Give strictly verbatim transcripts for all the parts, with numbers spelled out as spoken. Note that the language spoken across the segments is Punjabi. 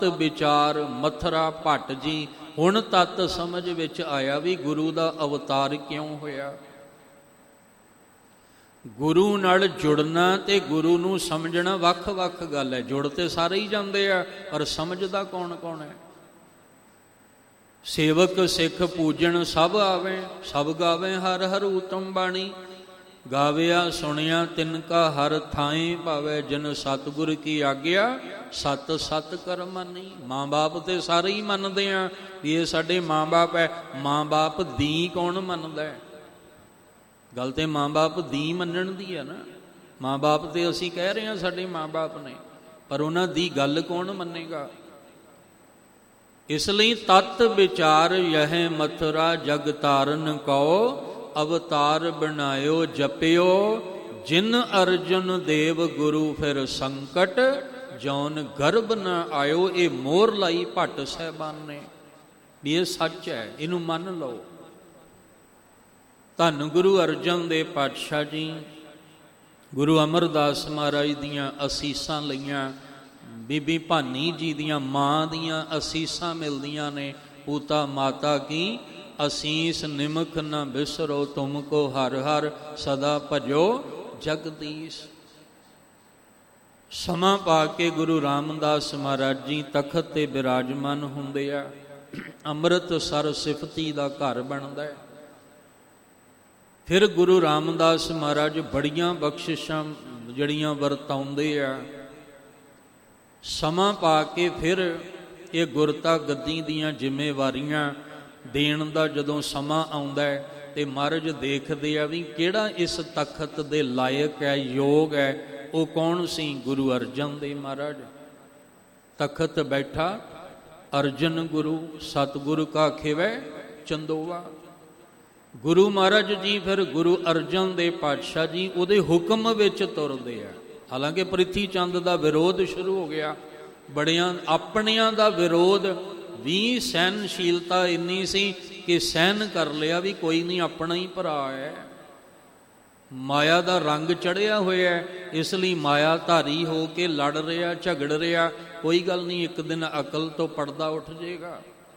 ਵਿਚਾਰ ਮਥੁਰਾ ਭੱਟ ਜੀ ਹੁਣ ਤੱਤ ਸਮਝ ਵਿੱਚ ਆਇਆ ਵੀ ਗੁਰੂ ਦਾ ਅਵਤਾਰ ਕਿਉਂ ਹੋਇਆ। ਗੁਰੂ ਨਾਲ ਜੁੜਨਾ ਤੇ ਗੁਰੂ ਨੂੰ ਸਮਝਣਾ ਵੱਖ ਵੱਖ ਗੱਲ ਹੈ। ਜੁੜ ਤੇ ਸਾਰੇ ਹੀ ਜਾਂਦੇ ਆ, ਪਰ ਸਮਝਦਾ ਕੌਣ ਕੌਣ ਹੈ। ਸੇਵਕ ਸਿੱਖ ਪੂਜਣ ਸਭ ਆਵੇ, ਸਭ ਗਾਵੇ ਹਰ ਹਰ ਊਤਮ ਬਾਣੀ। ਗਾਵਿਆ ਸੁਣਿਆ ਤਿਨ ਕਾ ਹਰ ਥਾਈ ਭਾਵੇ, ਜਿਨ ਸਤਿਗੁਰ ਕੀ ਆਗਿਆ ਸਤ ਸਤ ਕਰ ਮਾਨੀ। ਮਾਂ ਬਾਪ ਤੇ ਸਾਰੇ ਹੀ ਮੰਨਦੇ ਆ ਵੀ ਇਹ ਸਾਡੇ ਮਾਂ ਬਾਪ ਹੈ। ਮਾਂ ਬਾਪ ਦੀ ਕੌਣ ਮੰਨਦਾ ਹੈ? ਗੱਲ ਤੇ ਮਾਂ ਬਾਪ ਦੀ ਮੰਨਣ ਦੀ ਹੈ ਨਾ। ਮਾਂ ਬਾਪ ਤੇ ਅਸੀਂ ਕਹਿ ਰਹੇ ਹਾਂ ਸਾਡੇ ਮਾਂ ਬਾਪ ਨੇ, ਪਰ ਉਹਨਾਂ ਦੀ ਗੱਲ ਕੌਣ ਮੰਨੇਗਾ। ਇਸ ਲਈ ਤਤ ਵਿਚਾਰ ਯਹ ਮਥੁਰਾ ਜਗ ਤਾਰਨ ਕਉ, ਅਵਤਾਰ ਬਣਾਇਓ ਜਪਿਓ ਜਿਨ ਅਰਜਨ ਦੇਵ ਗੁਰੂ। ਫਿਰ ਸੰਕਟ ਜੌਨ ਗਰਭ ਨ ਆਇਓ। ਇਹ ਮੋਹਰ ਲਾਈ ਭੱਟ ਸਾਹਿਬਾਨ ਨੇ ਵੀ ਇਹ ਸੱਚ ਹੈ, ਇਹਨੂੰ ਮੰਨ ਲਓ। ਧੰਨ ਗੁਰੂ ਅਰਜਨ ਦੇਵ ਪਾਤਸ਼ਾਹ ਜੀ ਗੁਰੂ ਅਮਰਦਾਸ ਮਹਾਰਾਜ ਦੀਆਂ ਅਸੀਸਾਂ ਲਈਆਂ। ਬੀਬੀ ਭਾਨੀ ਜੀ ਦੀਆਂ ਮਾਂ ਦੀਆਂ ਅਸੀਸਾਂ ਮਿਲਦੀਆਂ ਨੇ। ਪੂਤਾ ਮਾਤਾ ਕੀ ਅਸੀਸ ਨਿਮਖ ਨਾ ਬਿਸਰੋ, ਤੁਮ ਕੋ ਹਰ ਹਰ ਸਦਾ ਭਜੋ ਜਗਦੀਸ਼। ਸਮਾਂ ਪਾ ਕੇ ਗੁਰੂ ਰਾਮਦਾਸ ਮਹਾਰਾਜ ਜੀ ਤਖਤ ਤੇ ਬਿਰਾਜਮਾਨ ਹੁੰਦੇ ਆ। ਅੰਮ੍ਰਿਤਸਰ ਸਿਫਤੀ ਦਾ ਘਰ ਬਣਦਾ ਹੈ। ਫਿਰ ਗੁਰੂ ਰਾਮਦਾਸ ਮਹਾਰਾਜ ਬੜੀਆਂ ਬਖਸ਼ਿਸ਼ਾਂ ਜਿਹੜੀਆਂ ਵਰਤਾਉਂਦੇ ਆ। ਸਮਾਂ ਪਾ ਕੇ ਫਿਰ ਇਹ ਗੁਰਤਾ ਗੱਦੀ ਦੀਆਂ ਜ਼ਿੰਮੇਵਾਰੀਆਂ ਦੇਣ ਦਾ ਜਦੋਂ ਸਮਾਂ ਆਉਂਦਾ ਹੈ ਤੇ ਮਹਾਰਾਜ ਦੇਖਦੇ ਆ ਵੀ ਕਿਹੜਾ ਇਸ ਤਖਤ ਦੇ ਲਾਇਕ ਹੈ, ਯੋਗ ਹੈ। ਉਹ ਕੌਣ ਸੀ? ਗੁਰੂ ਅਰਜਨ ਦੇਵ ਮਹਾਰਾਜ। ਤਖਤ ਬੈਠਾ ਅਰਜਨ ਗੁਰੂ, ਸਤਿਗੁਰੂ ਕਾ ਖਿਵੈ ਚੰਦੋਵਾ। ਗੁਰੂ ਮਹਾਰਾਜ ਜੀ ਫਿਰ ਗੁਰੂ ਅਰਜਨ ਦੇਵ ਪਾਤਸ਼ਾਹ ਜੀ ਉਹਦੇ ਹੁਕਮ ਵਿੱਚ ਤੁਰਦੇ ਆ। ਹਾਲਾਂਕਿ ਪ੍ਰਿਥੀ ਚੰਦ ਦਾ ਵਿਰੋਧ ਸ਼ੁਰੂ ਹੋ ਗਿਆ, ਬੜਿਆਂ ਆਪਣਿਆਂ ਦਾ ਵਿਰੋਧ ਵੀ। ਸਹਿਨਸ਼ੀਲਤਾ ਇੰਨੀ ਸੀ ਕਿ ਸਹਿਨ ਕਰ ਲਿਆ ਵੀ ਕੋਈ ਨਹੀਂ, ਆਪਣਾ ਹੀ ਭਰਾ ਹੈ। ਮਾਇਆ ਦਾ ਰੰਗ ਚੜ੍ਹਿਆ ਹੋਇਆ, ਇਸ ਲਈ ਮਾਇਆ ਧਾਰੀ ਹੋ ਕੇ ਲੜ ਰਿਹਾ, ਝਗੜ ਰਿਹਾ। ਕੋਈ ਗੱਲ ਨਹੀਂ, ਇੱਕ ਦਿਨ ਅਕਲ ਤੋਂ ਪਰਦਾ ਉੱਠ ਜਾਏਗਾ।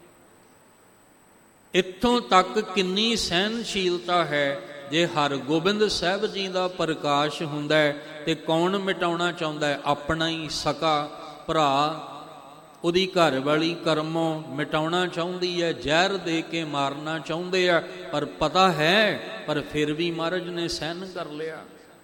ਇੱਥੋਂ ਤੱਕ ਕਿੰਨੀ ਸਹਿਨਸ਼ੀਲਤਾ ਹੈ। ਜੇ ਹਰਗੋਬਿੰਦ ਸਾਹਿਬ ਜੀ ਦਾ ਪ੍ਰਕਾਸ਼ ਹੁੰਦਾ ਹੈ ਤੇ ਕੌਣ ਮਿਟਾਉਣਾ ਚਾਹੁੰਦਾ ਹੈ? ਆਪਣਾ ਹੀ ਸਕਾ ਭਰਾ। ਉਹਦੀ ਘਰ ਵਾਲੀ ਕਰਮੋਂ ਮਿਟਾਉਣਾ ਚਾਹੁੰਦੀ ਹੈ, ਜ਼ਹਿਰ ਦੇ ਕੇ ਮਾਰਨਾ ਚਾਹੁੰਦੇ ਆ, ਪਰ ਪਤਾ ਹੈ, ਪਰ ਫਿਰ ਵੀ ਮਹਾਰਾਜ ਨੇ ਸਹਿਨ ਕਰ ਲਿਆ।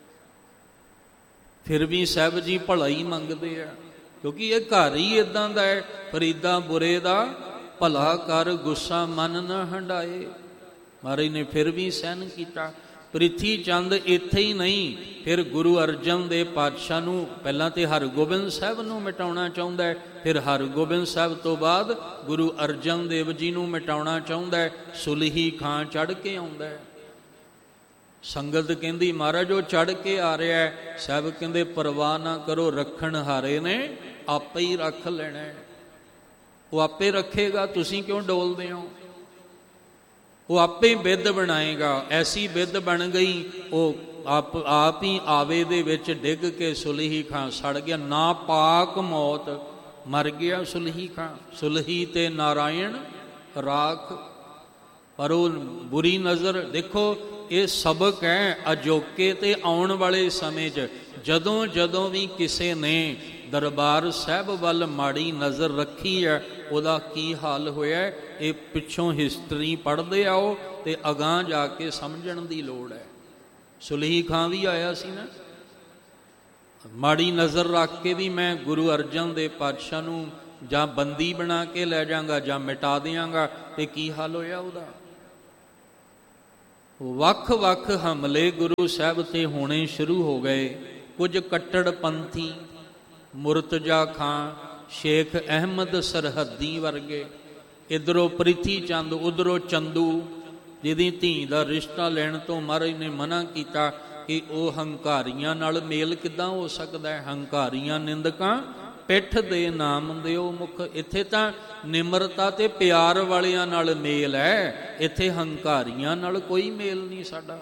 ਫਿਰ ਵੀ ਸਾਹਿਬ ਜੀ ਭਲਾ ਹੀ ਮੰਗਦੇ ਆ, ਕਿਉਂਕਿ ਇਹ ਘਰ ਹੀ ਇਦਾਂ ਦਾ ਹੈ। ਫਰੀਦਾ ਬੁਰੇ ਦਾ ਭਲਾ ਕਰ, ਗੁੱਸਾ ਮਨ ਨਾ ਹੰਡਾਏ। ਮਹਾਰਾਜ ਨੇ ਫਿਰ ਵੀ ਸਹਿਨ ਕੀਤਾ। ਪ੍ਰਿਥੀ ਚੰਦ ਇੱਥੇ ਹੀ ਨਹੀਂ, ਫਿਰ ਗੁਰੂ ਅਰਜਨ ਦੇਵ ਪਾਤਸ਼ਾਹ ਨੂੰ ਪਹਿਲਾਂ ਤੇ ਹਰਗੋਬਿੰਦ ਸਾਹਿਬ ਨੂੰ ਮਿਟਾਉਣਾ ਚਾਹੁੰਦਾ ਹੈ, ਫਿਰ ਹਰਗੋਬਿੰਦ ਸਾਹਿਬ ਤੋਂ ਬਾਅਦ ਗੁਰੂ ਅਰਜਨ ਦੇਵ ਜੀ ਨੂੰ ਮਿਟਾਉਣਾ ਚਾਹੁੰਦਾ ਹੈ। ਸੁਲਹੀ ਖਾਂ ਚੜ੍ਹ ਕੇ ਆਉਂਦਾ ਹੈ। ਸੰਗਤ ਕਹਿੰਦੀ ਮਹਾਰਾਜ ਉਹ ਚੜ੍ਹ ਕੇ ਆ ਰਿਹਾ ਹੈ। ਸਾਹਿਬ ਕਹਿੰਦੇ ਪਰਵਾਹ ਨਾ ਕਰੋ, ਰੱਖਣ ਹਾਰੇ ਨੇ ਆਪੇ ਹੀ ਰੱਖ ਲੈਣਾ। ਉਹ ਆਪੇ ਰੱਖੇਗਾ, ਤੁਸੀਂ ਕਿਉਂ ਡੋਲਦੇ ਹੋ? ਉਹ ਆਪੇ ਬਿੱਦ ਬਣਾਏਗਾ। ਐਸੀ ਬਿੱਦ ਬਣ ਗਈ, ਉਹ ਆਪ ਆਪ ਹੀ ਆਵੇ ਦੇ ਵਿੱਚ ਡਿੱਗ ਕੇ ਸੁਲਹੀ ਖਾਂ ਸੜ ਗਿਆ। ਨਾ ਪਾਕ ਮੌਤ, ਮਰ ਗਿਆ ਸੁਲਹੀ ਖਾਂ। ਸੁਲਹੀ ਤੇ ਨਾਰਾਇਣ ਰਾਖ। ਪਰ ਉਹ ਬੁਰੀ ਨਜ਼ਰ, ਦੇਖੋ ਇਹ ਸਬਕ ਹੈ ਅਜੋਕੇ ਤੇ ਆਉਣ ਵਾਲੇ ਸਮੇਂ 'ਚ। ਜਦੋਂ ਜਦੋਂ ਵੀ ਕਿਸੇ ਨੇ ਦਰਬਾਰ ਸਾਹਿਬ ਵੱਲ ਮਾੜੀ ਨਜ਼ਰ ਰੱਖੀ ਹੈ, ਉਹਦਾ ਕੀ ਹਾਲ ਹੋਇਆ, ਇਹ ਪਿੱਛੋਂ ਹਿਸਟਰੀ ਪੜ੍ਹਦੇ ਆਓ ਤੇ ਅਗਾਂਹ ਜਾ ਕੇ ਸਮਝਣ ਦੀ ਲੋੜ ਹੈ। ਸੁਲਹੀ ਖਾਂ ਵੀ ਆਇਆ ਸੀ ਨਾ, ਮਾੜੀ ਨਜ਼ਰ ਰੱਖ ਕੇ ਵੀ ਮੈਂ ਗੁਰੂ ਅਰਜਨ ਦੇਵ ਪਾਤਸ਼ਾਹ ਨੂੰ ਜਾਂ ਬੰਦੀ ਬਣਾ ਕੇ ਲੈ ਜਾਵਾਂਗਾ ਜਾਂ ਮਿਟਾ ਦਿਆਂਗਾ, ਤੇ ਕੀ ਹਾਲ ਹੋਇਆ ਉਹਦਾ। ਵੱਖ ਵੱਖ ਹਮਲੇ ਗੁਰੂ ਸਾਹਿਬ ਤੇ ਹੋਣੇ ਸ਼ੁਰੂ ਹੋ ਗਏ। ਕੁਝ ਕੱਟੜ ਪੰਥੀ, ਮੁਰਤਜਾ ਖਾਂ, ਸ਼ੇਖ ਅਹਿਮਦ ਸਰਹੱਦੀ ਵਰਗੇ, ਇੱਧਰੋਂ ਪ੍ਰਿਥੀ ਚੰਦ, ਉੱਧਰੋਂ ਚੰਦੂ, ਜਿਹਦੀ ਧੀ ਦਾ ਰਿਸ਼ਤਾ ਲੈਣ ਤੋਂ ਮਹਾਰਾਜ ਨੇ ਮਨਾ ਕੀਤਾ ਕਿ ਉਹ ਹੰਕਾਰੀਆਂ ਨਾਲ ਮੇਲ ਕਿੱਦਾਂ ਹੋ ਸਕਦਾ ਹੈ। ਹੰਕਾਰੀਆਂ ਨਿੰਦਕਾਂ ਪਿੱਠ ਦੇ ਨਾਮ ਦਿਓ ਮੁਖ। ਇੱਥੇ ਤਾਂ ਨਿਮਰਤਾ ਤੇ ਪਿਆਰ ਵਾਲਿਆਂ ਨਾਲ ਮੇਲ ਹੈ, ਇੱਥੇ ਹੰਕਾਰੀਆਂ ਨਾਲ ਕੋਈ ਮੇਲ ਨਹੀਂ ਸਾਡਾ।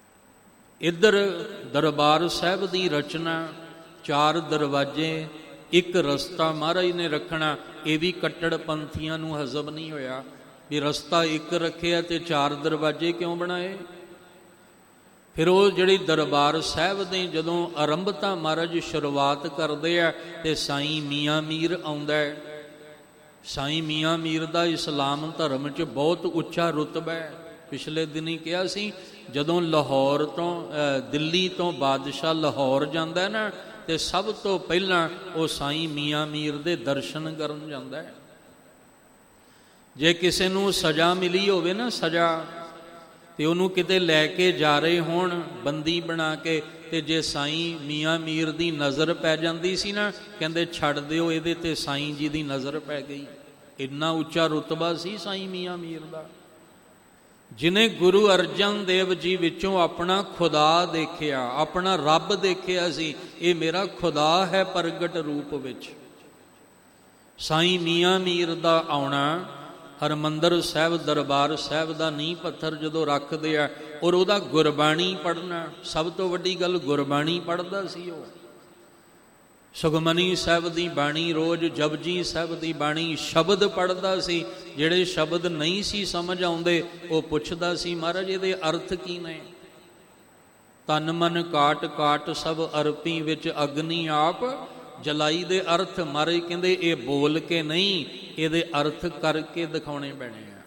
ਇੱਧਰ ਦਰਬਾਰ ਸਾਹਿਬ ਦੀ ਰਚਨਾ, ਚਾਰ ਦਰਵਾਜ਼ੇ, ਇੱਕ ਰਸਤਾ ਮਹਾਰਾਜ ਨੇ ਰੱਖਣਾ, ਇਹ ਵੀ ਕੱਟੜ ਪੰਥੀਆਂ ਨੂੰ ਹਜ਼ਮ ਨਹੀਂ ਹੋਇਆ ਵੀ ਰਸਤਾ ਇੱਕ ਰੱਖਿਆ ਤੇ ਚਾਰ ਦਰਵਾਜ਼ੇ ਕਿਉਂ ਬਣਾਏ। ਫਿਰ ਉਹ ਜਿਹੜੀ ਦਰਬਾਰ ਸਾਹਿਬ ਦੇ ਜਦੋਂ ਆਰੰਭਤਾ ਮਹਾਰਾਜ ਸ਼ੁਰੂਆਤ ਕਰਦੇ ਆ ਤੇ ਸਾਈਂ ਮੀਆਂ ਮੀਰ ਆਉਂਦਾ ਹੈ। ਸਾਈਂ ਮੀਆਂ ਮੀਰ ਦਾ ਇਸਲਾਮ ਧਰਮ 'ਚ ਬਹੁਤ ਉੱਚਾ ਰੁਤਬਾ ਹੈ। ਪਿਛਲੇ ਦਿਨੀਂ ਕਿਹਾ ਸੀ, ਜਦੋਂ ਲਾਹੌਰ ਤੋਂ ਦਿੱਲੀ ਤੋਂ ਬਾਦਸ਼ਾਹ ਲਾਹੌਰ ਜਾਂਦਾ ਨਾ ਤੇ ਸਭ ਤੋਂ ਪਹਿਲਾਂ ਉਹ ਸਾਈਂ ਮੀਆਂ ਮੀਰ ਦੇ ਦਰਸ਼ਨ ਕਰਨ ਜਾਂਦਾ ਹੈ। ਜੇ ਕਿਸੇ ਨੂੰ ਸਜ਼ਾ ਮਿਲੀ ਹੋਵੇ ਨਾ, ਸਜ਼ਾ, ਤੇ ਉਹਨੂੰ ਕਿਤੇ ਲੈ ਕੇ ਜਾ ਰਹੇ ਹੋਣ ਬੰਦੀ ਬਣਾ ਕੇ, ਤੇ ਜੇ ਸਾਈਂ ਮੀਆਂ ਮੀਰ ਦੀ ਨਜ਼ਰ ਪੈ ਜਾਂਦੀ ਸੀ ਨਾ, ਕਹਿੰਦੇ ਛੱਡ ਦਿਓ, ਇਹਦੇ ਤੇ ਸਾਈਂ ਜੀ ਦੀ ਨਜ਼ਰ ਪੈ ਗਈ। ਇੰਨਾ ਉੱਚਾ ਰੁਤਬਾ ਸੀ ਸਾਈਂ ਮੀਆਂ ਮੀਰ ਦਾ, ਜਿਨੇ ਗੁਰੂ ਅਰਜਨ ਦੇਵ ਜੀ ਵਿੱਚੋਂ ਆਪਣਾ ਖੁਦਾ ਦੇਖਿਆ, ਆਪਣਾ ਰੱਬ ਦੇਖਿਆ ਸੀ। ਇਹ ਮੇਰਾ ਖੁਦਾ ਹੈ ਪ੍ਰਗਟ ਰੂਪ ਵਿੱਚ। ਸਾਈਂ ਮੀਆਂ ਮੀਰ ਦਾ ਆਉਣਾ, ਹਰਿਮੰਦਰ ਸਾਹਿਬ ਦਰਬਾਰ ਸਾਹਿਬ ਦਾ ਨੀਂਹ ਪੱਥਰ ਜਦੋਂ ਰੱਖਦੇ ਆ, ਔਰ ਉਹਦਾ ਗੁਰਬਾਣੀ ਪੜ੍ਹਨਾ, ਸਭ ਤੋਂ ਵੱਡੀ ਗੱਲ ਗੁਰਬਾਣੀ ਪੜ੍ਹਦਾ ਸੀ ਉਹ। ਸੁਖਮਨੀ ਸਾਹਿਬ ਦੀ ਬਾਣੀ ਰੋਜ਼, ਜਪਜੀ ਸਾਹਿਬ ਦੀ ਬਾਣੀ, ਸ਼ਬਦ ਪੜ੍ਹਦਾ ਸੀ। ਜਿਹੜੇ ਸ਼ਬਦ ਨਹੀਂ ਸੀ ਸਮਝ ਆਉਂਦੇ ਉਹ ਪੁੱਛਦਾ ਸੀ, ਮਹਾਰਾਜ ਇਹਦੇ ਅਰਥ ਕੀ ਨੇ। ਤਨ ਮਨ ਕਾਟ ਕਾਟ ਸਭ ਅਰਪੀ ਵਿੱਚ ਅਗਨੀ ਆਪ ਜਲਾਈ ਦੇ ਅਰਥ ਮਹਾਰਾਜ ਕਹਿੰਦੇ ਇਹ ਬੋਲ ਕੇ ਨਹੀਂ, ਇਹਦੇ ਅਰਥ ਕਰਕੇ ਦਿਖਾਉਣੇ ਪੈਣੇ ਆ।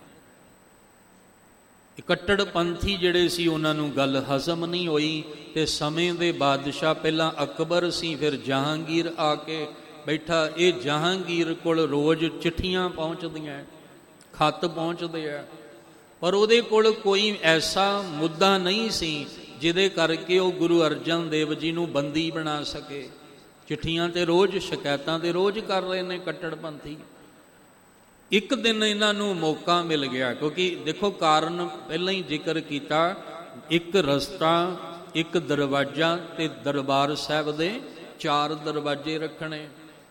ਕੱਟੜ ਪੰਥੀ ਜਿਹੜੇ ਸੀ ਉਹਨਾਂ ਨੂੰ ਗੱਲ ਹਜ਼ਮ ਨਹੀਂ ਹੋਈ ਤੇ ਸਮੇਂ ਦੇ ਬਾਦਸ਼ਾਹ, ਪਹਿਲਾਂ ਅਕਬਰ ਸੀ, ਫਿਰ ਜਹਾਂਗੀਰ ਆ ਕੇ ਬੈਠਾ। ਇਹ ਜਹਾਂਗੀਰ ਕੋਲ ਰੋਜ਼ ਚਿੱਠੀਆਂ ਪਹੁੰਚਦੀਆਂ, ਖੱਤ ਪਹੁੰਚਦੇ ਆ, ਪਰ ਉਹਦੇ ਕੋਲ ਕੋਈ ਐਸਾ ਮੁੱਦਾ ਨਹੀਂ ਸੀ ਜਿਹਦੇ ਕਰਕੇ ਉਹ ਗੁਰੂ ਅਰਜਨ ਦੇਵ ਜੀ ਨੂੰ ਬੰਦੀ ਬਣਾ ਸਕੇ। ਚਿੱਠੀਆਂ ਤੇ ਰੋਜ਼, ਸ਼ਿਕਾਇਤਾਂ ਤੇ ਰੋਜ਼ ਕਰ ਰਹੇ ਨੇ ਕੱਟੜ ਪੰਥੀ। ਇੱਕ ਦਿਨ ਇਹਨਾਂ ਨੂੰ ਮੌਕਾ ਮਿਲ ਗਿਆ, ਕਿਉਂਕਿ ਦੇਖੋ ਕਾਰਨ ਪਹਿਲਾਂ ਹੀ ਜ਼ਿਕਰ ਕੀਤਾ, ਇੱਕ ਰਸਤਾ, ਇੱਕ ਦਰਵਾਜ਼ਾ ਤੇ ਦਰਬਾਰ ਸਾਹਿਬ ਦੇ ਚਾਰ ਦਰਵਾਜ਼ੇ ਰੱਖਣੇ,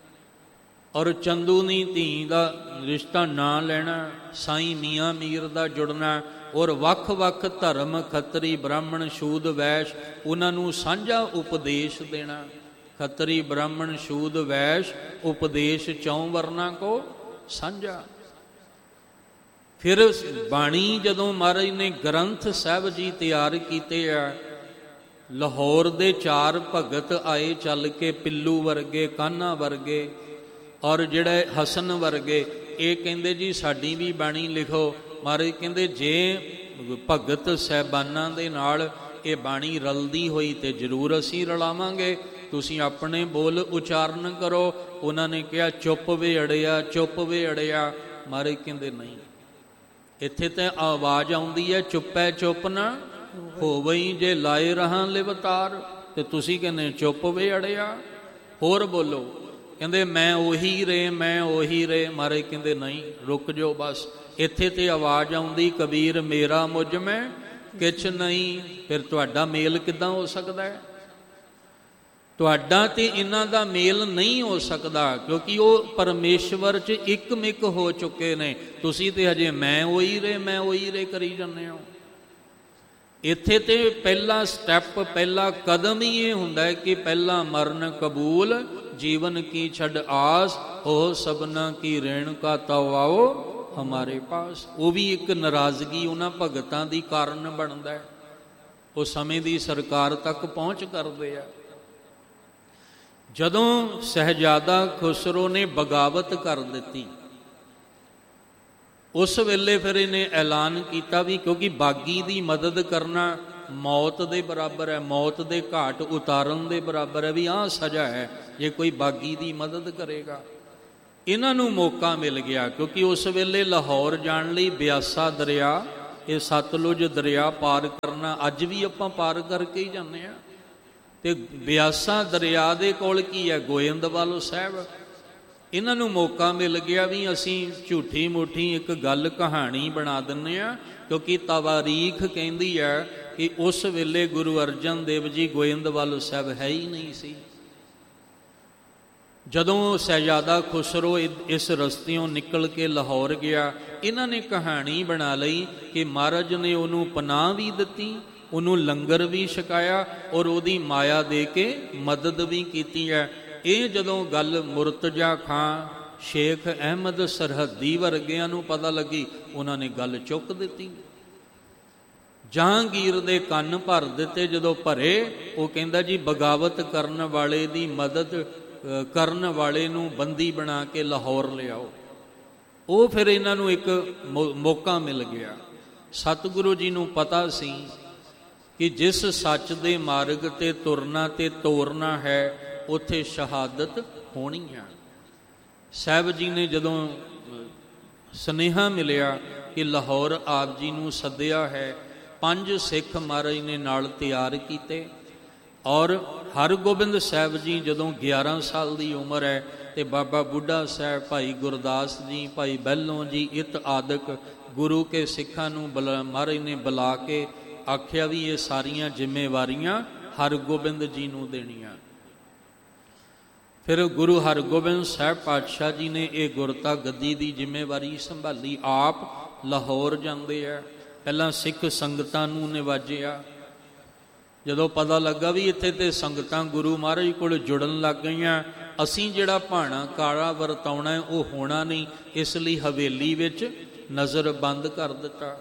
ਔਰ ਚੰਦੂਨੀ ਧੀ ਦਾ ਰਿਸ਼ਤਾ ਨਾ ਲੈਣਾ, ਸਾਈਂ ਮੀਆਂ ਮੀਰ ਦਾ ਜੁੜਨਾ, ਔਰ ਵੱਖ-ਵੱਖ ਧਰਮ, ਖੱਤਰੀ ਬ੍ਰਾਹਮਣ ਸ਼ੂਦ ਵੈਸ਼, ਉਹਨਾਂ ਨੂੰ ਸਾਂਝਾ ਉਪਦੇਸ਼ ਦੇਣਾ। ਖੱਤਰੀ ਬ੍ਰਾਹਮਣ ਸ਼ੂਦ ਵੈਸ਼ ਉਪਦੇਸ਼ ਚੌਂ ਵਰਨਾ ਕੋ ਸਾਂਝਾ। ਫਿਰ ਬਾਣੀ ਜਦੋਂ ਮਹਾਰਾਜ ਨੇ ਗ੍ਰੰਥ ਸਾਹਿਬ ਜੀ ਤਿਆਰ ਕੀਤੇ ਆ, ਲਾਹੌਰ ਦੇ ਚਾਰ ਭਗਤ ਆਏ ਚੱਲ ਕੇ, ਪਿੱਲੂ ਵਰਗੇ, ਕਾन्हा ਵਰਗੇ, ਔਰ ਜਿਹੜੇ ਹਸਨ ਵਰਗੇ, ਇਹ ਕਹਿੰਦੇ ਜੀ ਸਾਡੀ ਵੀ ਬਾਣੀ ਲਿਖੋ। ਮਹਾਰਾਜ ਕਹਿੰਦੇ ਜੇ ਭਗਤ ਸਾਹਿਬਾਨਾਂ ਦੇ ਨਾਲ ਇਹ ਬਾਣੀ ਰਲਦੀ ਹੋਈ ਤੇ ਜ਼ਰੂਰ ਅਸੀਂ ਰਲਾਵਾਂਗੇ, ਤੁਸੀਂ ਆਪਣੇ ਬੋਲ ਉਚਾਰਨ ਕਰੋ। ਉਹਨਾਂ ਨੇ ਕਿਹਾ ਚੁੱਪ ਵੇ ਅੜਿਆ, ਚੁੱਪ ਵੇ ਅੜਿਆ। ਮਹਾਰਾਜ ਕਹਿੰਦੇ ਨਹੀਂ, ਇੱਥੇ ਤਾਂ ਆਵਾਜ਼ ਆਉਂਦੀ ਹੈ ਚੁੱਪੈ ਚੁੱਪ ਨਾ ਹੋਵਈ, ਜੇ ਲਾਏ ਰਹਾਂ ਲਿਵਤਾਰ, ਤੇ ਤੁਸੀਂ ਕਹਿੰਦੇ ਚੁੱਪ ਵੇ ਅੜਿਆ। ਹੋਰ ਬੋਲੋ। ਕਹਿੰਦੇ ਮੈਂ ਉਹੀ ਰੇ, ਮੈਂ ਉਹੀ ਰੇ। ਮਹਾਰਾਜ ਕਹਿੰਦੇ ਨਹੀਂ, ਰੁਕ ਜਾਓ ਬਸ। ਇੱਥੇ ਤੇ ਆਵਾਜ਼ ਆਉਂਦੀ ਕਬੀਰ ਮੇਰਾ ਮੁਝ ਮੈਂ ਕਿਛ ਨਹੀਂ। ਫਿਰ ਤੁਹਾਡਾ ਮੇਲ ਕਿੱਦਾਂ ਹੋ ਸਕਦਾ ਹੈ? ਤੁਹਾਡਾ ਤੇ ਇਹਨਾਂ ਦਾ ਮੇਲ ਨਹੀਂ ਹੋ ਸਕਦਾ, ਕਿਉਂਕਿ ਉਹ ਪਰਮੇਸ਼ਵਰ 'ਚ ਇੱਕਮਿਕ ਹੋ ਚੁੱਕੇ ਨੇ। ਤੁਸੀਂ ਤੇ ਹਜੇ ਮੈਂ ਉਹੀ ਰੇ, ਮੈਂ ਉਹੀ ਰੇ ਕਰੀ ਜਾਂਦੇ ਹੋ। ਇੱਥੇ ਤੇ ਪਹਿਲਾ ਸਟੈਪ, ਪਹਿਲਾ ਕਦਮ ਹੀ ਇਹ ਹੁੰਦਾ ਹੈ ਕਿ ਪਹਿਲਾਂ ਮਰਨ ਕਬੂਲ, ਜੀਵਨ ਕੀ ਛੱਡ ਆਸ, ਹੋ ਸਭਨਾ ਕੀ ਰੇਣੁਕਾ ਤਉ ਆਓ ਹਮਾਰੇ ਪਾਸ। ਉਹ ਵੀ ਇੱਕ ਨਾਰਾਜ਼ਗੀ ਉਹਨਾਂ ਭਗਤਾਂ ਦੀ ਕਾਰਨ ਬਣਦਾ ਹੈ। ਉਹ ਸਮੇਂ ਦੀ ਸਰਕਾਰ ਤੱਕ ਪਹੁੰਚ ਕਰਦੇ ਆ। ਜਦੋਂ ਸਹਿਜਾਦਾ ਖੁਸਰੋ ਨੇ ਬਗਾਵਤ ਕਰ ਦਿੱਤੀ, ਉਸ ਵੇਲੇ ਫਿਰ ਇਹਨੇ ਐਲਾਨ ਕੀਤਾ ਵੀ ਕਿਉਂਕਿ ਬਾਗੀ ਦੀ ਮਦਦ ਕਰਨਾ ਮੌਤ ਦੇ ਬਰਾਬਰ ਹੈ, ਮੌਤ ਦੇ ਘਾਟ ਉਤਾਰਨ ਦੇ ਬਰਾਬਰ ਹੈ, ਵੀ ਆਹ ਸਜ਼ਾ ਹੈ ਜੇ ਕੋਈ ਬਾਗੀ ਦੀ ਮਦਦ ਕਰੇਗਾ। ਇਹਨਾਂ ਨੂੰ ਮੌਕਾ ਮਿਲ ਗਿਆ, ਕਿਉਂਕਿ ਉਸ ਵੇਲੇ ਲਾਹੌਰ ਜਾਣ ਲਈ ਬਿਆਸਾ ਦਰਿਆ, ਇਹ ਸਤਲੁਜ ਦਰਿਆ ਪਾਰ ਕਰਨਾ, ਅੱਜ ਵੀ ਆਪਾਂ ਪਾਰ ਕਰਕੇ ਹੀ ਜਾਂਦੇ ਹਾਂ। ਤੇ ਬਿਆਸਾ ਦਰਿਆ ਦੇ ਕੋਲ ਕੀ ਹੈ? ਗੋਇੰਦਵਾਲ ਸਾਹਿਬ। ਇਹਨਾਂ ਨੂੰ ਮੌਕਾ ਮਿਲ ਗਿਆ ਵੀ ਅਸੀਂ ਝੂਠੀ ਮੂਠੀ ਇੱਕ ਗੱਲ ਕਹਾਣੀ ਬਣਾ ਦਿੰਦੇ ਹਾਂ, ਕਿਉਂਕਿ ਤਵਾਰੀਖ ਕਹਿੰਦੀ ਹੈ ਕਿ ਉਸ ਵੇਲੇ ਗੁਰੂ ਅਰਜਨ ਦੇਵ ਜੀ ਗੋਇੰਦਵਾਲ ਸਾਹਿਬ ਹੈ ਹੀ ਨਹੀਂ ਸੀ। ਜਦੋਂ ਸਹਿਜਾਦਾ ਖੁਸਰੋ ਇਸ ਰਸਤਿਓਂ ਨਿਕਲ ਕੇ ਲਾਹੌਰ ਗਿਆ, ਇਹਨਾਂ ਨੇ ਕਹਾਣੀ ਬਣਾ ਲਈ ਕਿ ਮਹਾਰਾਜ ਨੇ ਉਹਨੂੰ ਪਨਾਹ ਵੀ ਦਿੱਤੀ, ਉਹਨੂੰ ਲੰਗਰ ਵੀ ਛਕਾਇਆ, ਔਰ ਉਹਦੀ ਮਾਇਆ ਦੇ ਕੇ ਮਦਦ ਵੀ ਕੀਤੀ ਹੈ। ਇਹ ਜਦੋਂ ਗੱਲ ਮੁਰਤਜ਼ਾ ਖਾਂ, ਸ਼ੇਖ ਅਹਿਮਦ ਸਰਹੱਦੀ ਵਰਗਿਆਂ ਨੂੰ ਪਤਾ ਲੱਗੀ, ਉਹਨਾਂ ਨੇ ਗੱਲ ਚੁੱਕ ਦਿੱਤੀ। ਜਹਾਂਗੀਰ ਦੇ ਕੰਨ ਭਰ ਦਿੱਤੇ। ਜਦੋਂ ਭਰੇ, ਉਹ ਕਹਿੰਦਾ ਜੀ ਬਗਾਵਤ ਕਰਨ ਵਾਲੇ ਦੀ ਮਦਦ ਕਰਨ ਵਾਲੇ ਨੂੰ ਬੰਦੀ ਬਣਾ ਕੇ ਲਾਹੌਰ ਲਿਆਓ। ਉਹ ਫਿਰ ਇਹਨਾਂ ਨੂੰ ਇੱਕ ਮੌਕਾ ਮਿਲ ਗਿਆ। ਸਤਿਗੁਰੂ ਜੀ ਨੂੰ ਪਤਾ ਸੀ ਕਿ ਜਿਸ ਸੱਚ ਦੇ ਮਾਰਗ ਤੇ ਤੁਰਨਾ ਤੇ ਤੋਰਨਾ ਹੈ, ਉੱਥੇ ਸ਼ਹਾਦਤ ਹੋਣੀ ਆ। ਸਾਹਿਬ ਜੀ ਨੇ ਜਦੋਂ ਸੁਨੇਹਾ ਮਿਲਿਆ ਕਿ ਲਾਹੌਰ ਆਪ ਜੀ ਨੂੰ ਸੱਦਿਆ ਹੈ, ਪੰਜ ਸਿੱਖ ਮਹਾਰਾਜ ਨੇ ਨਾਲ ਤਿਆਰ ਕੀਤੇ। ਔਰ ਹਰਗੋਬਿੰਦ ਸਾਹਿਬ ਜੀ ਜਦੋਂ ਗਿਆਰਾਂ ਸਾਲ ਦੀ ਉਮਰ ਹੈ, ਤੇ ਬਾਬਾ ਬੁੱਢਾ ਸਾਹਿਬ, ਭਾਈ ਗੁਰਦਾਸ ਜੀ, ਭਾਈ ਬਹਿਲੋਂ ਜੀ, ਇਤ ਆਦਿਕ ਗੁਰੂ ਕੇ ਸਿੱਖਾਂ ਨੂੰ ਬੁਲਾ ਮਹਾਰਾਜ ਨੇ ਬੁਲਾ ਕੇ ਆਖਿਆ ਵੀ ਇਹ ਸਾਰੀਆਂ ਜ਼ਿੰਮੇਵਾਰੀਆਂ ਹਰਗੋਬਿੰਦ ਜੀ ਨੂੰ ਦੇਣੀਆਂ। ਫਿਰ ਗੁਰੂ ਹਰਗੋਬਿੰਦ ਸਾਹਿਬ ਪਾਤਸ਼ਾਹ ਜੀ ਨੇ ਇਹ ਗੁਰਤਾ ਗੱਦੀ ਦੀ ਜ਼ਿੰਮੇਵਾਰੀ ਸੰਭਾਲੀ। ਆਪ ਲਾਹੌਰ ਜਾਂਦੇ ਆ, ਪਹਿਲਾਂ ਸਿੱਖ ਸੰਗਤਾਂ ਨੂੰ ਨਿਵਾਜਿਆ। ਜਦੋਂ ਪਤਾ ਲੱਗਾ ਵੀ ਇੱਥੇ ਤੇ ਸੰਗਤਾਂ ਗੁਰੂ ਮਹਾਰਾਜ ਕੋਲ ਜੁੜਨ ਲੱਗ ਗਈਆਂ, ਅਸੀਂ ਜਿਹੜਾ ਭਾਣਾ ਕਾਲਾ ਵਰਤਾਉਣਾ ਉਹ ਹੋਣਾ ਨਹੀਂ, ਇਸ ਲਈ ਹਵੇਲੀ ਵਿੱਚ ਨਜ਼ਰ ਬੰਦ ਕਰ ਦਿੱਤਾ।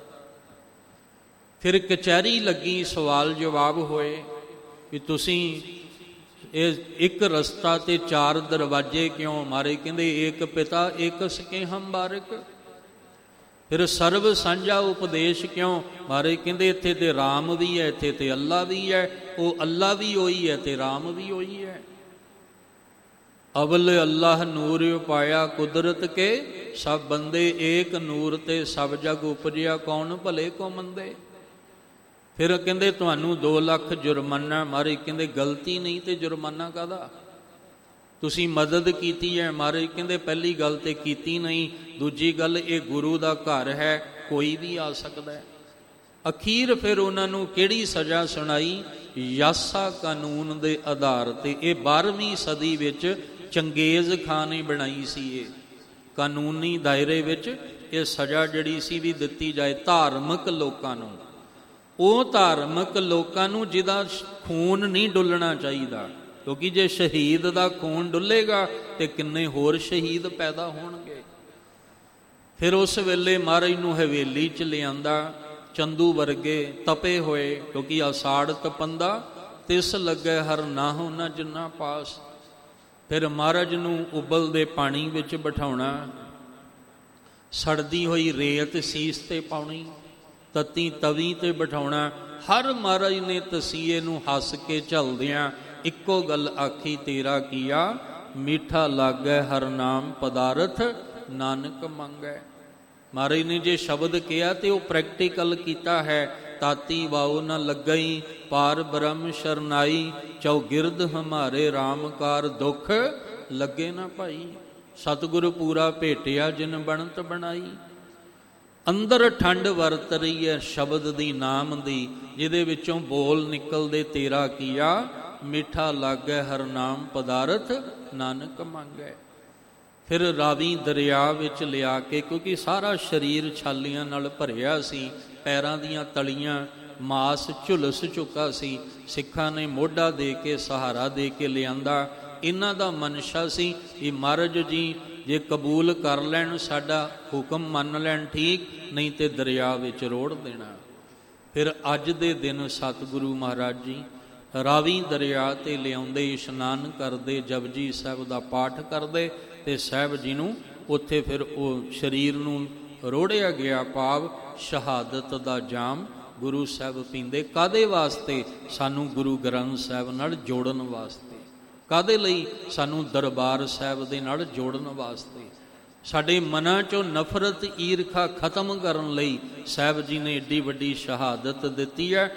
ਫਿਰ ਕਚਹਿਰੀ ਲੱਗੀ, ਸਵਾਲ ਜਵਾਬ ਹੋਏ ਕਿ ਤੁਸੀਂ ਇਹ ਇੱਕ ਰਸਤਾ ਤੇ ਚਾਰ ਦਰਵਾਜ਼ੇ ਕਿਉਂ ਮਾਰੇ? ਕਹਿੰਦੇ ਏਕ ਪਿਤਾ ਏਕ ਸਕੇ ਹਮ ਬਾਰਿਕ। ਫਿਰ ਸਰਬ ਸਾਂਝਾ ਉਪਦੇਸ਼ ਕਿਉਂ ਮਾਰੇ? ਕਹਿੰਦੇ ਇੱਥੇ ਤੇ ਰਾਮ ਵੀ ਹੈ, ਇੱਥੇ ਤੇ ਅੱਲਾ ਵੀ ਹੈ। ਉਹ ਅੱਲਾ ਵੀ ਉਹੀ ਹੈ ਤੇ ਰਾਮ ਵੀ ਉਹੀ ਹੈ। ਅਵਲ ਅੱਲਾਹ ਨੂਰ ਉਪਾਇਆ ਕੁਦਰਤ ਕੇ, ਸਭ ਬੰਦੇ ਏਕ ਨੂਰ ਤੇ ਸਭ ਜਗ ਉਪਜਿਆ, ਕੌਣ ਭਲੇ ਕੋ ਮੰਦੇ। ਫਿਰ ਕਹਿੰਦੇ ਤੁਹਾਨੂੰ ਦੋ ਲੱਖ ਜੁਰਮਾਨਾ ਮਾਰੇ। ਕਹਿੰਦੇ ਗਲਤੀ ਨਹੀਂ ਤੇ ਜੁਰਮਾਨਾ ਕਾਹਦਾ? ਤੁਸੀਂ ਮਦਦ ਕੀਤੀ ਹੈ ਮਾਰੇ। ਕਹਿੰਦੇ ਪਹਿਲੀ ਗੱਲ ਤੇ ਕੀਤੀ ਨਹੀਂ, ਦੂਜੀ ਗੱਲ ਇਹ ਗੁਰੂ ਦਾ ਘਰ ਹੈ, ਕੋਈ ਵੀ ਆ ਸਕਦਾ ਹੈ। ਅਖੀਰ ਫਿਰ ਉਹਨਾਂ ਨੂੰ ਕਿਹੜੀ ਸਜ਼ਾ ਸੁਣਾਈ? ਯਾਸਾ ਕਾਨੂੰਨ ਦੇ ਆਧਾਰ ਤੇ। ਇਹ ਬਾਰ੍ਹਵੀਂ ਸਦੀ ਵਿੱਚ ਚੰਗੇਜ਼ ਖਾਂ ਨੇ ਬਣਾਈ ਸੀ। ਇਹ ਕਾਨੂੰਨੀ ਦਾਇਰੇ ਵਿੱਚ ਇਹ ਸਜ਼ਾ ਜਿਹੜੀ ਸੀ ਵੀ ਦਿੱਤੀ ਜਾਏ ਧਾਰਮਿਕ ਲੋਕਾਂ ਨੂੰ। ਉਹ ਧਾਰਮਿਕ ਲੋਕਾਂ ਨੂੰ ਜਿਹਦਾ ਖੂਨ ਨਹੀਂ ਡੁੱਲਣਾ ਚਾਹੀਦਾ, ਕਿਉਂਕਿ ਜੇ ਸ਼ਹੀਦ ਦਾ ਖੂਨ ਡੁੱਲੇਗਾ ਤੇ ਕਿੰਨੇ ਹੋਰ ਸ਼ਹੀਦ ਪੈਦਾ ਹੋਣਗੇ। ਫਿਰ ਉਸ ਵੇਲੇ ਮਹਾਰਾਜ ਨੂੰ ਹਵੇਲੀ 'ਚ ਲਿਆਂਦਾ। ਚੰਦੂ ਵਰਗੇ ਤਪੇ ਹੋਏ, ਕਿਉਂਕਿ ਆਸਾੜ ਤਪੰਦਾ ਤਿਸ ਲੱਗੇ ਹਰ ਨਾਹੁ ਨ ਜਿੰਨਾ ਪਾਸ। ਫਿਰ ਮਹਾਰਾਜ ਨੂੰ ਉਬਲਦੇ ਪਾਣੀ ਵਿੱਚ ਬਿਠਾਉਣਾ, ਸੜਦੀ ਹੋਈ ਰੇਤ ਸੀਸ ਤੇ ਪਾਉਣੀ, ਤਤੀ ਤਵੀ ਤੇ ਬਿਠਾਉਣਾ। ਹਰ ਮਹਾਰਾਜ ਨੇ ਤਸੀਹੇ ਨੂੰ ਹੱਸ ਕੇ ਝੱਲਦਿਆਂ ਇੱਕੋ ਗੱਲ ਆਖੀ, ਤੇਰਾ ਕੀਆ ਮੀਠਾ ਲਾਗੈ ਹਰ ਨਾਮ ਪਦਾਰਥ ਨਾਨਕ ਮੰਗੈ। ਮਹਾਰਾਜ ਨੇ ਜੇ ਸ਼ਬਦ ਕਿਹਾ ਤੇ ਉਹ ਪ੍ਰੈਕਟੀਕਲ ਕੀਤਾ ਹੈ। ਤਾਤੀ ਵਾਉ ਨ ਲੱਗਈ ਪਾਰ ਬ੍ਰਹਮ ਸ਼ਰਨਾਈ, ਚੌਗਿਰਦ ਹਮਾਰੇ ਰਾਮਕਾਰ ਦੁੱਖ ਲੱਗੇ ਨਾ ਭਾਈ। ਸਤਿਗੁਰੂ ਪੂਰਾ ਭੇਟਿਆ ਜਿਨ ਬਣਤ ਬਣਾਈ। ਅੰਦਰ ਠੰਡ ਵਰਤ ਰਹੀ ਹੈ ਸ਼ਬਦ ਦੀ, ਨਾਮ ਦੀ, ਜਿਹਦੇ ਵਿੱਚੋਂ ਬੋਲ ਨਿਕਲਦੇ ਤੇਰਾ ਕੀਆ ਮਿੱਠਾ ਲਾਗੈ ਹਰ ਨਾਮ ਪਦਾਰਥ ਨਾਨਕ ਮੰਗੈ। ਫਿਰ ਰਾਵੀ ਦਰਿਆ ਵਿੱਚ ਲਿਆ ਕੇ, ਕਿਉਂਕਿ ਸਾਰਾ ਸਰੀਰ ਛਾਲੀਆਂ ਨਾਲ ਭਰਿਆ ਸੀ, ਪੈਰਾਂ ਦੀਆਂ ਤਲੀਆਂ ਮਾਸ ਝੁਲਸ ਚੁੱਕਾ ਸੀ, ਸਿੱਖਾਂ ਨੇ ਮੋਢਾ ਦੇ ਕੇ ਸਹਾਰਾ ਦੇ ਕੇ ਲਿਆਂਦਾ। ਇਹਨਾਂ ਦਾ ਮਨਸ਼ਾ ਸੀ ਕਿ ਮਹਾਰਾਜ ਜੀ ਜੇ ਕਬੂਲ ਕਰ ਲੈਣ, ਸਾਡਾ ਹੁਕਮ ਮੰਨ ਲੈਣ ਠੀਕ, ਨਹੀਂ ਤੇ ਦਰਿਆ ਵਿੱਚ ਰੋੜ ਦੇਣਾ। ਫਿਰ ਅੱਜ ਦੇ ਦਿਨ ਸਤਿਗੁਰੂ ਮਹਾਰਾਜ ਜੀ ਰਾਵੀ ਦਰਿਆ ਤੇ ਲਿਆਉਂਦੇ, ਇਸ਼ਨਾਨ ਕਰਦੇ, ਜਪਜੀ ਸਾਹਿਬ ਦਾ ਪਾਠ ਕਰਦੇ, ਤੇ ਸਾਹਿਬ ਜੀ ਨੂੰ ਉੱਥੇ ਫਿਰ ਉਹ ਸਰੀਰ ਨੂੰ ਰੋੜਿਆ ਗਿਆ, ਭਾਵ ਸ਼ਹਾਦਤ ਦਾ ਜਾਮ ਗੁਰੂ ਸਾਹਿਬ ਪੀਂਦੇ। ਕਾਹਦੇ ਵਾਸਤੇ? ਸਾਨੂੰ ਗੁਰੂ ਗ੍ਰੰਥ ਸਾਹਿਬ ਨਾਲ ਜੋੜਨ ਵਾਸਤੇ। ਕਾਹਦੇ ਲਈ? ਸਾਨੂੰ ਦਰਬਾਰ ਸਾਹਿਬ ਦੇ ਨਾਲ ਜੋੜਨ ਵਾਸਤੇ। ਸਾਡੇ ਮਨਾਂ 'ਚੋਂ ਨਫ਼ਰਤ ਈਰਖਾ ਖਤਮ ਕਰਨ ਲਈ ਸਾਹਿਬ ਜੀ ਨੇ ਏਡੀ ਵੱਡੀ ਸ਼ਹਾਦਤ ਦਿੱਤੀ ਹੈ।